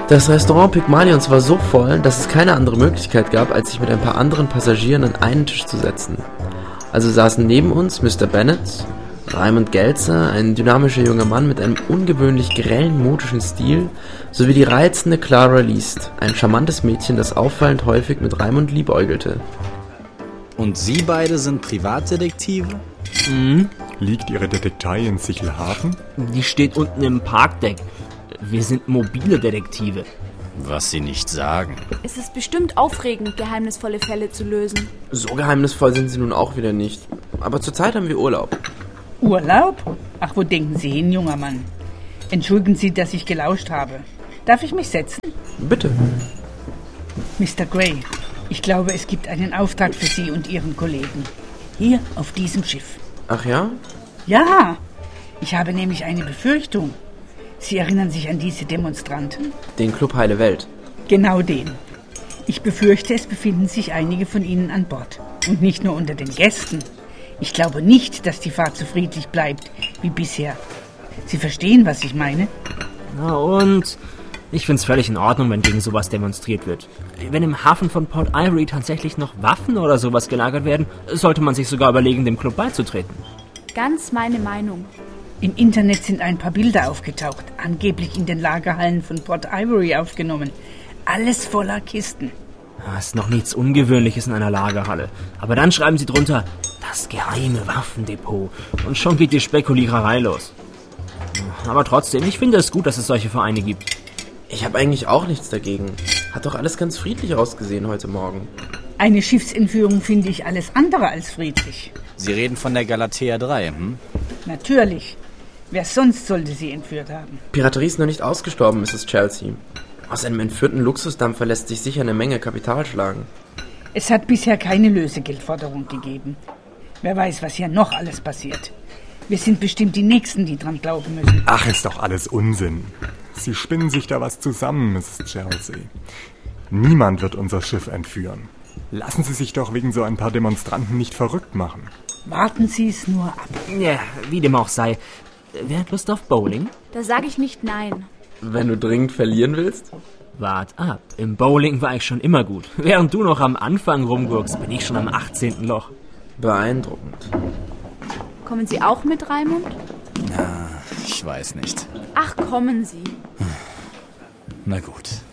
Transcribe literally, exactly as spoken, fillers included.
Das Restaurant Pygmalions war so voll, dass es keine andere Möglichkeit gab, als sich mit ein paar anderen Passagieren an einen Tisch zu setzen. Also saßen neben uns Mister Bennet, Raimund Gelzer, ein dynamischer junger Mann mit einem ungewöhnlich grellen modischen Stil, sowie die reizende Clara Least, ein charmantes Mädchen, das auffallend häufig mit Raimund liebäugelte. Und Sie beide sind Privatdetektive? Mhm. Liegt Ihre Detektei in Sichelhafen? Die steht unten im Parkdeck. Wir sind mobile Detektive. Was Sie nicht sagen. Es ist bestimmt aufregend, geheimnisvolle Fälle zu lösen. So geheimnisvoll sind sie nun auch wieder nicht. Aber zurzeit haben wir Urlaub. Urlaub? Ach, wo denken Sie hin, junger Mann? Entschuldigen Sie, dass ich gelauscht habe. Darf ich mich setzen? Bitte. Mister Gray, ich glaube, es gibt einen Auftrag für Sie und Ihren Kollegen. Hier auf diesem Schiff. Ach ja? Ja, ich habe nämlich eine Befürchtung. Sie erinnern sich an diese Demonstranten? Den Club Heile Welt. Genau den. Ich befürchte, es befinden sich einige von ihnen an Bord. Und nicht nur unter den Gästen. Ich glaube nicht, dass die Fahrt so friedlich bleibt wie bisher. Sie verstehen, was ich meine? Na und? Ich find's völlig in Ordnung, wenn gegen sowas demonstriert wird. Wenn im Hafen von Port Ivory tatsächlich noch Waffen oder sowas gelagert werden, sollte man sich sogar überlegen, dem Club beizutreten. Ganz meine Meinung. Im Internet sind ein paar Bilder aufgetaucht, angeblich in den Lagerhallen von Port Ivory aufgenommen. Alles voller Kisten. Das ist noch nichts Ungewöhnliches in einer Lagerhalle. Aber dann schreiben sie drunter, das geheime Waffendepot. Und schon geht die Spekuliererei los. Aber trotzdem, ich finde es gut, dass es solche Vereine gibt. Ich habe eigentlich auch nichts dagegen. Hat doch alles ganz friedlich ausgesehen heute Morgen. Eine Schiffsentführung finde ich alles andere als friedlich. Sie reden von der Galatea drei, hm? Natürlich. Wer sonst sollte sie entführt haben? Piraterie ist noch nicht ausgestorben, Misses Chelsea. Aus einem entführten Luxusdampfer lässt sich sicher eine Menge Kapital schlagen. Es hat bisher keine Lösegeldforderung gegeben. Wer weiß, was hier noch alles passiert. Wir sind bestimmt die Nächsten, die dran glauben müssen. Ach, ist doch alles Unsinn. Sie spinnen sich da was zusammen, Misses Chelsea. Niemand wird unser Schiff entführen. Lassen Sie sich doch wegen so ein paar Demonstranten nicht verrückt machen. Warten Sie es nur ab. Ja, wie dem auch sei. Wer hat Lust auf Bowling? Da sage ich nicht nein. Wenn du dringend verlieren willst? Wart ab. Im Bowling war ich schon immer gut. Während du noch am Anfang rumgurkst, bin ich schon am achtzehnten Loch. Beeindruckend. Kommen Sie auch mit, Raimund? Na, ich weiß nicht. Ach, kommen Sie. Na gut.